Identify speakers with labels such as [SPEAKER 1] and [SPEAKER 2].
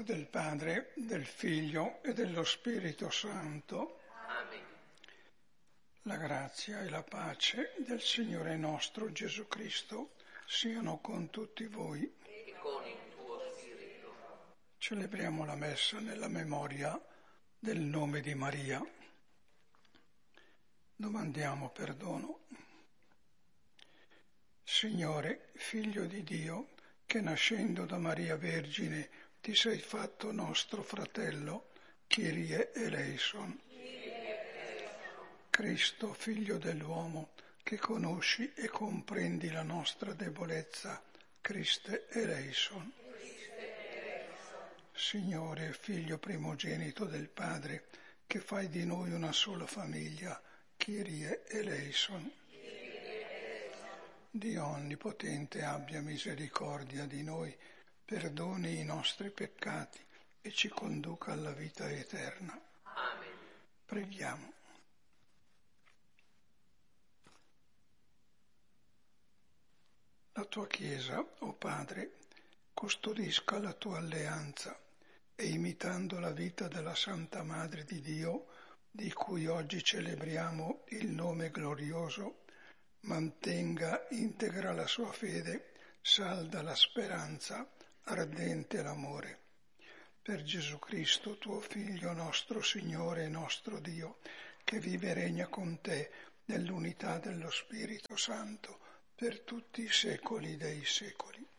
[SPEAKER 1] nome del Padre, del Figlio e dello Spirito Santo.
[SPEAKER 2] Amen.
[SPEAKER 1] La grazia e la pace del Signore nostro Gesù Cristo siano con tutti voi.
[SPEAKER 2] E con il tuo spirito.
[SPEAKER 1] Celebriamo la messa nella memoria del nome di Maria. Domandiamo perdono. Signore, Figlio di Dio, che nascendo da Maria Vergine ti sei fatto nostro fratello, Kyrie eleison. Cristo, Figlio dell'uomo, che conosci e comprendi la nostra debolezza, Christe eleison. Signore, Figlio primogenito del Padre, che fai di noi una sola famiglia, Kyrie eleison. Dio Onnipotente abbia misericordia di noi, perdoni i nostri peccati e ci conduca alla vita eterna.
[SPEAKER 2] Amen.
[SPEAKER 1] Preghiamo. La tua Chiesa, o Padre, custodisca la tua alleanza e imitando la vita della Santa Madre di Dio, di cui oggi celebriamo il nome glorioso, mantenga integra la sua fede, salda la speranza, ardente l'amore. Per Gesù Cristo, tuo Figlio, nostro Signore e nostro Dio, che vive e regna con te nell'unità dello Spirito Santo, per tutti i secoli dei secoli.